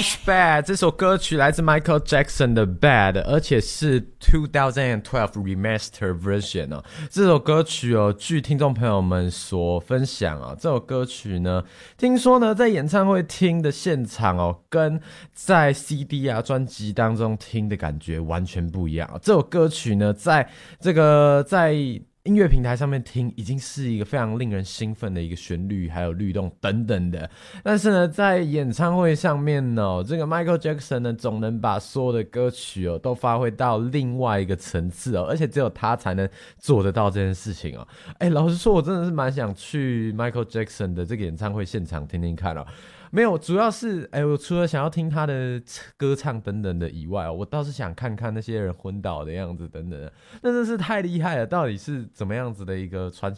Bad 这首歌曲来自 Michael Jackson 的 Bad， 而且是2012 Remaster Version 哦。这首歌曲哦，据听众朋友们所分享哦，这首歌曲呢，听说呢在演唱会听的现场哦，跟在 CD 啊专辑当中听的感觉完全不一样哦。这首歌曲呢，在音乐平台上面听已经是一个非常令人兴奋的一个旋律还有律动等等的，但是呢在演唱会上面呢，这个 Michael Jackson 呢总能把所有的歌曲哦都发挥到另外一个层次哦，而且只有他才能做得到这件事情哦。老实说我真的是蛮想去 Michael Jackson 的这个演唱会现场听听看哦。没有，主要是我除了想要听他的歌唱等等的以外我倒是想看看那些人昏倒的样子等等的，那真是太厉害了，到底是怎么样子的一个传